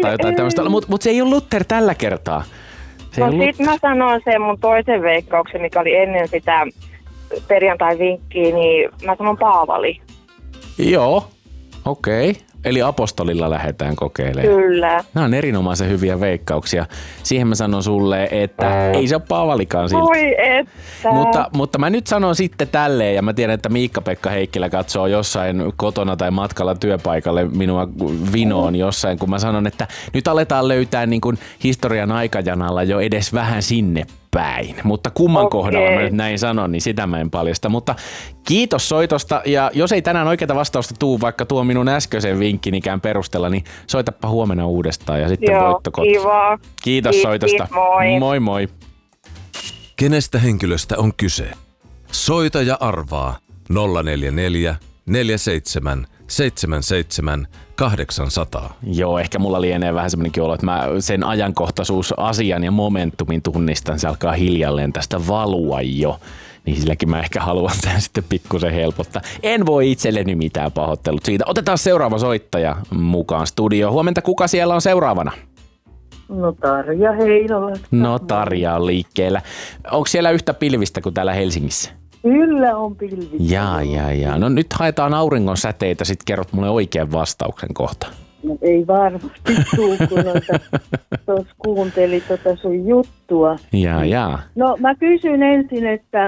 tai jotain tämmöistä. Mutta se ei ole Luther tällä kertaa. No sit mä sanon sen mun toisen veikkauksen, mikä oli ennen sitä perjantai-vinkkiä, niin mä sanon Paavali. Joo, okei. Eli apostolilla lähdetään kokeilemaan. Kyllä. Nämä on erinomaisen hyviä veikkauksia. Siihen mä sanon sulle, että ei se ole Paavalikaan silti. Voi että. Mutta mä nyt sanon sitten tälleen, ja mä tiedän, että Miikka-Pekka Heikkilä katsoo jossain kotona tai matkalla työpaikalle minua vinoon jossain, kun mä sanon, että nyt aletaan löytää niin kuin historian aikajanalla jo edes vähän sinne päin. Mutta kumman kohdalla mä nyt näin sanon, niin sitä mä en paljasta. Mutta kiitos soitosta, ja jos ei tänään oikeaa vastausta tuu, vaikka tuo minun äskeisen vinkkinikään perustella, niin soitapa huomenna uudestaan ja sitten voitto kotiin. Kiva. Kiitos soitosta. Moi. Moi moi. Kenestä henkilöstä on kyse? Soita ja arvaa 044 47 77 800. Joo, ehkä mulla lienee vähän semmoinenkin olo, että mä sen ajankohtaisuusasian ja momentumin tunnistan, se alkaa hiljalleen tästä valua jo. Niin silläkin mä ehkä haluan tämän sitten pikkusen helpottaa. En voi itselleni mitään pahoittelut siitä. Otetaan seuraava soittaja mukaan studioon. Huomenta, kuka siellä on seuraavana? No Tarja Heinola. No Tarja on liikkeellä. Onko siellä yhtä pilvistä kuin täällä Helsingissä? Kyllä on pilvistä. Jaa. No nyt haetaan auringon säteitä, sit kerrot mulle oikean vastauksen kohta. No ei varmasti tuu, kun tuossa kuuntelin sun juttua. Jaa. No mä kysyn ensin, että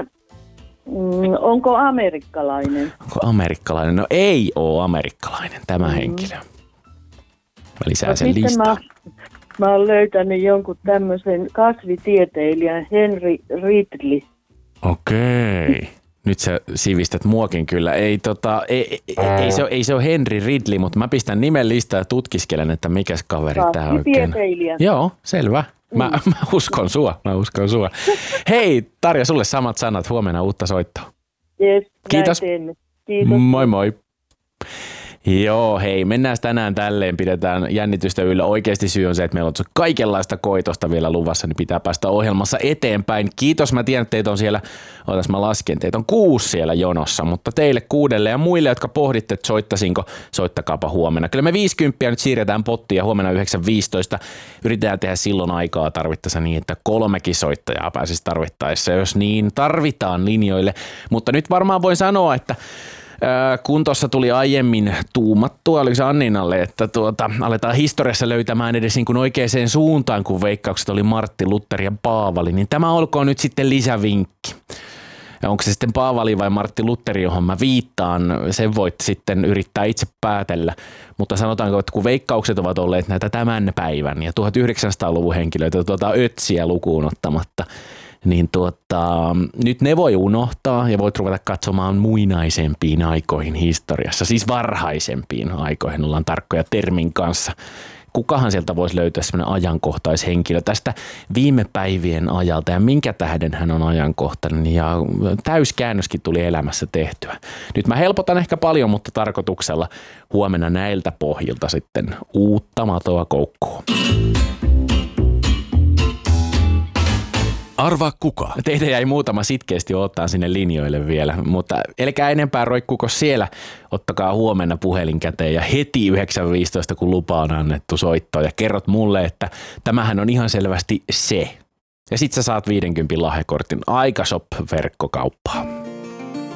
onko amerikkalainen? Onko amerikkalainen? No ei oo amerikkalainen tämä henkilö. Mä lisään sen listaan. Mä oon löytänyt jonkun tämmöisen kasvitieteilijän Henry Ridley. Okei. Nyt sä sivistät muakin kyllä. Ei se ole Henry Ridley, mutta mä pistän nimen listaan ja tutkiskelen, että mikäs kaveri tää oikein. Joo, selvä. Mä uskon sua. Hei Tarja, sulle samat sanat. Huomenna uutta soittoa. Yes, kiitos. Kiitos. Moi. Joo, hei, mennään tänään tälleen, pidetään jännitystä yllä. Oikeasti syy on se, että meillä on kaikenlaista koitosta vielä luvassa, niin pitää päästä ohjelmassa eteenpäin. Kiitos, mä tiedän, että teitä on siellä, mä lasken, teitä on 6 siellä jonossa, mutta teille 6 ja muille, jotka pohditte, että soittasinko, soittakaapa huomenna. Kyllä me 50 nyt siirretään pottiin ja huomenna 9.15 yritetään tehdä silloin aikaa tarvittaessa niin, että 3 soittajaa pääsisi tarvittaessa, jos niin tarvitaan linjoille. Mutta nyt varmaan voin sanoa, että kun tuossa tuli aiemmin tuumattua, oliko se Anninalle, että aletaan historiassa löytämään edes niin kuin oikeaan suuntaan, kun veikkaukset oli Martti, Luther ja Paavali, niin tämä olkoon nyt sitten lisävinkki. Ja onko se sitten Paavali vai Martti Luther, johon mä viittaan, sen voit sitten yrittää itse päätellä. Mutta sanotaanko, että kun veikkaukset ovat olleet näitä tämän päivän ja 1900-luvun henkilöitä, ötsiä lukuun ottamatta, niin nyt ne voi unohtaa ja voit ruveta katsomaan muinaisempiin aikoihin historiassa, siis varhaisempiin aikoihin, ollaan tarkkoja termin kanssa. Kukahan sieltä voisi löytää sellainen ajankohtaishenkilö tästä viime päivien ajalta ja minkä tähden hän on ajankohtainen ja täyskäännöskin tuli elämässä tehtyä. Nyt mä helpotan ehkä paljon, mutta tarkoituksella huomenna näiltä pohjilta sitten uutta matoa koukkuun. Arvaa kuka. Teitä jäi muutama sitkeästi odottaa sinne linjoille vielä, mutta älkää enempää roikkuko siellä. Ottakaa huomenna puhelin käteen ja heti 9.15, kun lupa on annettu soittoa ja kerrot mulle, että tämähän on ihan selvästi se. Ja sit sä saat 50 lahjakortin Aikashop-verkkokauppaan.